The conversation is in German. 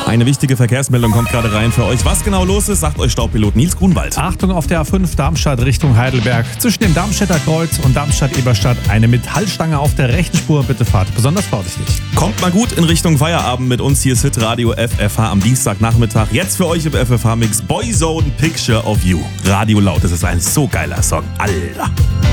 Eine wichtige Verkehrsmeldung kommt gerade rein für euch. Was genau los ist, sagt euch Staubpilot Nils Grunwald. Achtung auf der A5 Darmstadt Richtung Heidelberg. Zwischen dem Darmstädter Kreuz und Darmstadt-Eberstadt eine Metallstange auf der rechten Spur. Bitte fahrt besonders vorsichtig. Kommt mal gut in Richtung Feierabend mit uns. Hier ist Hitradio FFH am Dienstagnachmittag. Jetzt für euch im FFH-Mix Boyzone Picture of You. Radio laut, das ist ein so geiler Song. Alter.